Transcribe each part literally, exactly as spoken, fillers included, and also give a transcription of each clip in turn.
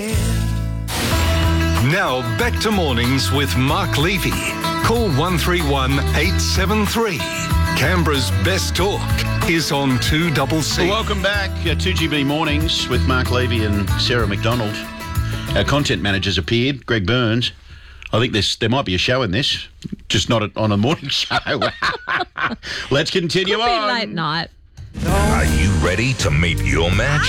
Now back to mornings with Mark Levy. Call one three one, eight seven three. Canberra's best talk is on two C C. Well, welcome back. Uh, two G B Mornings with Mark Levy and Sarah McDonald. Our content manager's appeared, Greg Burns. I think there's, there might be a show in this, just not a, on a morning show. Let's continue Could on. be late night. Are you ready to meet your match?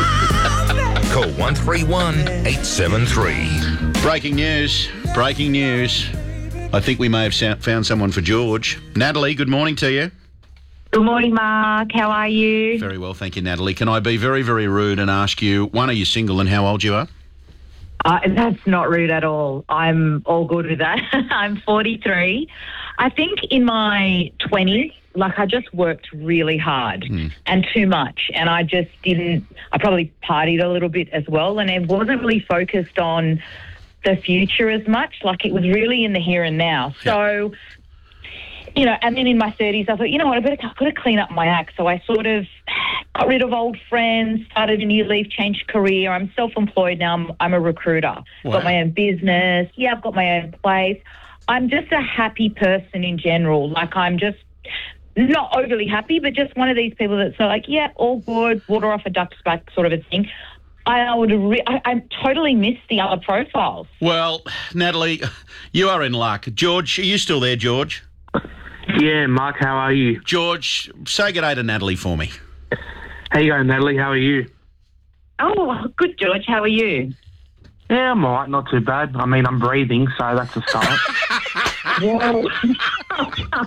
Call one three one, eight seven three. Breaking news. Breaking news. I think we may have found someone for George. Natalie, good morning to you. Good morning, Mark. How are you? Very well, thank you, Natalie. Can I be very, very rude and ask you, one, are you single and how old you are? Uh, that's not rude at all. I'm all good with that. I'm forty-three. I think in my twenties, like I just worked really hard mm. and too much. And I just didn't, I probably partied a little bit as well. And it wasn't really focused on the future as much. Like it was really in the here and now. So, you know, and then in my thirties, I thought, you know what, I better, I've got to clean up my act. So I sort of got rid of old friends, started a new leaf, changed career. I'm self-employed now. I'm, I'm a recruiter. Wow. Got my own business. Yeah, I've got my own place. I'm just a happy person in general. Like I'm just not overly happy, but just one of these people that's like, yeah, all good, water off a duck's back sort of a thing. I would re- I, I totally missed the other profiles. Well, Natalie, you are in luck. George, are you still there, George? Yeah, Mark, how are you? George, say good day to Natalie for me. How you going, Natalie? How are you? Oh, good, George. How are you? Yeah, I'm all right. Not too bad. I mean, I'm breathing, so that's a start. Whoa. uh,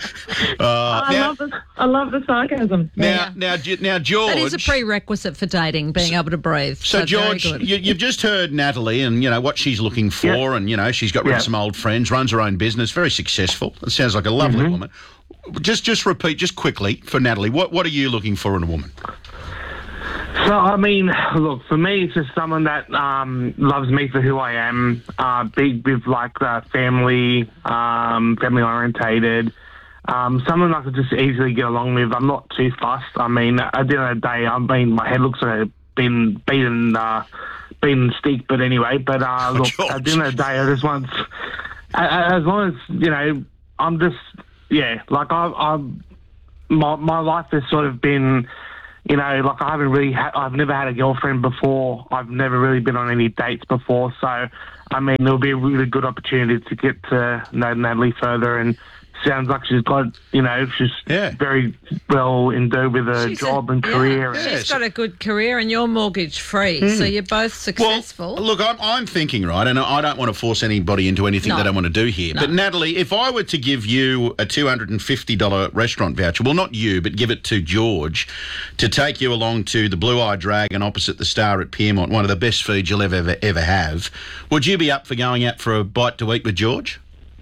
I, now, love the, I love the sarcasm. Now, now, now, George... That is a prerequisite for dating, being able to breathe. So, so George, you, you've just heard Natalie and, you know, what she's looking for yep. and, you know, she's got rid yep. of some old friends, runs her own business, very successful. It sounds like a lovely mm-hmm. woman. Just just repeat, just quickly, for Natalie, what, what are you looking for in a woman? So, I mean, look, for me, it's just someone that um, loves me for who I am, uh, big with, like, uh, family, um, family-orientated, um, someone I could just easily get along with. I'm not too fussed. I mean, at the end of the day, I mean, my head looks like it's been beaten, uh, beaten stick, but anyway, but uh, look, George. At the end of the day, I just want, as long as, you know, I'm just, yeah, like, I've, I've my, my life has sort of been... You know, like I haven't really, ha- I've never had a girlfriend before. I've never really been on any dates before. So, I mean, it'll be a really good opportunity to get to know Natalie further. And sounds like she's got, you know, she's yeah. very well endowed with a She's job a, and yeah, career. She's Yes. got a good career and you're mortgage free, mm. so you're both successful. Well, look, I'm, I'm thinking, right, and I don't want to force anybody into anything No. they don't want to do here. No. But, Natalie, if I were to give you a two hundred fifty dollars restaurant voucher, well, not you, but give it to George, to take you along to the Blue Eye Dragon opposite the Star at Piermont, one of the best foods you'll ever, ever, ever have, would you be up for going out for a bite to eat with George?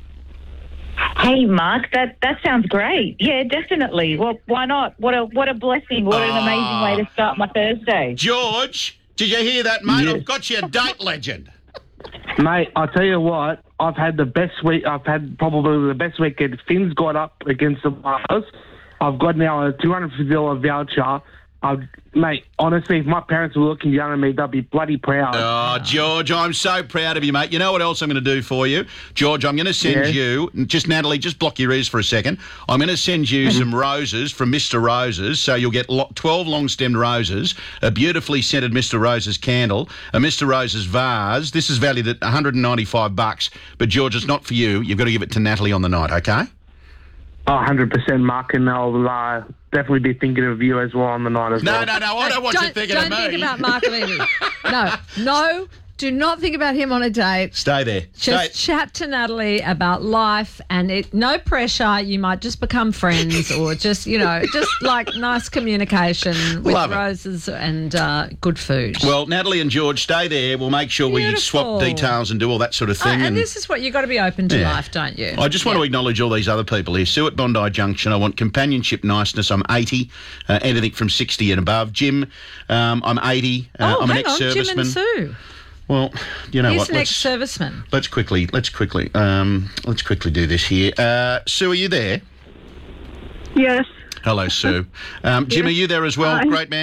Hey, Mark, that, that sounds great. Yeah, definitely. Well, why not? What a what a blessing. What an amazing way to start my Thursday. George, did you hear that, mate? Yeah. I've got you a date legend. Mate, I tell you what, I've had the best week. I've had probably the best weekend. Finn's got up against the Wales. I've got now a two hundred fifty dollars voucher. I've, mate, honestly, if my parents were looking down at me, they'd be bloody proud. Oh, George, I'm so proud of you, mate. You know what else I'm going to do for you? George, I'm going to send yeah. you, just Natalie, just block your ears for a second. I'm going to send you some roses from Mister Roses, so you'll get twelve long-stemmed roses, a beautifully scented Mister Roses candle, a Mister Roses vase. This is valued at one hundred ninety-five bucks, but George, it's not for you. You've got to give it to Natalie on the night, okay? Oh, one hundred percent, Mark, and I'll uh, definitely be thinking of you as well on the night as No, well. no, no, I don't want don't, you thinking don't of me. think about Mark Levy. No, no, do not think about him on a date. Stay there. Just Stay. chat to Natalie about life and it. No pressure. You might just become friends or just, you know, just like nice communication with Love it. roses and uh, good food. Well, Natalie and George, stay there. We'll make sure we Beautiful. swap details and do all that sort of Oh, thing. and, this is what you've got to be open to Yeah. life, don't you? I just want Yeah. to acknowledge all these other people here. Sue at Bondi Junction, I want companionship niceness. I'm eighty, uh, anything from sixty and above. Jim, um, I'm eighty. Uh, Oh, I'm an hang on, Jim and ex-serviceman. Sue. Well, you know He's what? an Let's, ex-serviceman. let's quickly, let's quickly, um, let's quickly do this here. Uh, Sue, are you there? Yes. Hello, Sue. Um, Jim, are you there as well? Hi. Great man.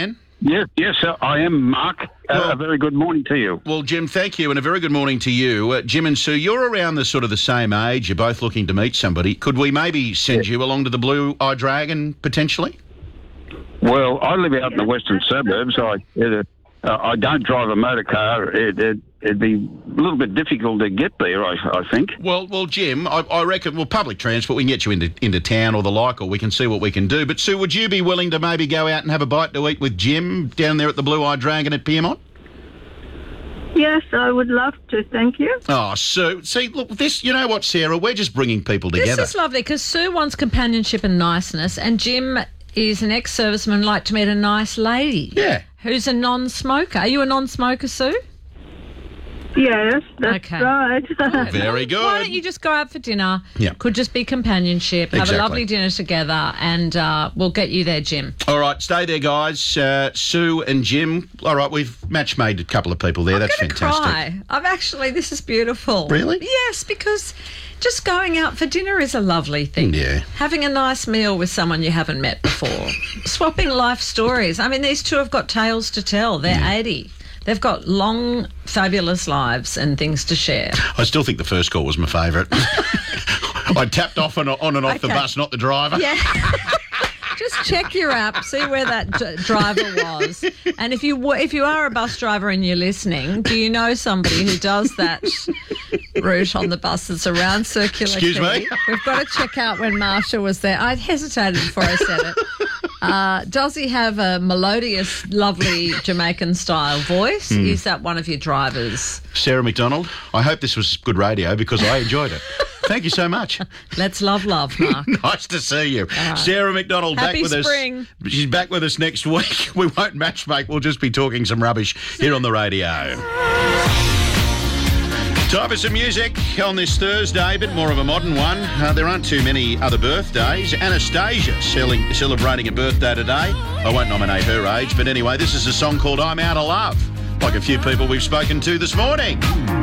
Yes, yes, uh, I am, Mark. Uh, Well- a very good morning to you. Well, Jim, thank you, and a very good morning to you. Uh, Jim and Sue, you're around the sort of the same age. You're both looking to meet somebody. Could we maybe send you along to the Blue Eye Dragon, potentially? Well, I live out in the western suburbs. I uh, uh, I don't drive a motor car. It, it, it'd be a little bit difficult to get there, I, I think. Well, well, Jim, I, I reckon, well, public transport, we can get you into, into town or the like, or we can see what we can do. But, Sue, would you be willing to maybe go out and have a bite to eat with Jim down there at the Blue Eye Dragon at Piermont? Yes, I would love to. Thank you. Oh, Sue, see, look, this, you know what, Sarah, we're just bringing people This together. is lovely because Sue wants companionship and niceness, and Jim is an ex-serviceman who'd like to meet a nice lady. Yeah. Who's a non-smoker. Are you a non-smoker, Sue? Yes, that's Okay. right. Very good. Why don't you just go out for dinner? Yeah. Could just be companionship. Have Exactly. a lovely dinner together, and uh, we'll get you there, Jim. All right, stay there, guys. Uh, Sue and Jim. All right, we've match made a couple of people there. I'm That's gonna fantastic. cry. I'm actually. This is beautiful. Really? Yes, because just going out for dinner is a lovely thing. Yeah. Having a nice meal with someone you haven't met before. Swapping life stories. I mean, these two have got tales to tell. They're eighty. They've got long, fabulous lives and things to share. I still think the first call was my favourite. I tapped off and on and off the Okay. bus, not the driver. Yeah. Just check your app, see where that d- driver was, and if you w- if you are a bus driver and you're listening, do you know somebody who does that route on the bus that's around Circular Excuse Quay? me? We've got to check out when Marsha was there. I hesitated before I said it. Uh, does he have a melodious, lovely Jamaican-style voice? Hmm. Is that one of your drivers? Sarah McDonald, I hope this was good radio because I enjoyed it. Thank you so much. Let's love love, Mark. Nice to see you. Sarah McDonald Happy back with spring. us. She's back with us next week. We won't matchmake. We'll just be talking some rubbish here on the radio. Time for some music on this Thursday, a bit more of a modern one. Uh, there aren't too many other birthdays. Anastasia selling, celebrating a birthday today. I won't nominate her age, but anyway, this is a song called I'm Out of Love, like a few people we've spoken to this morning.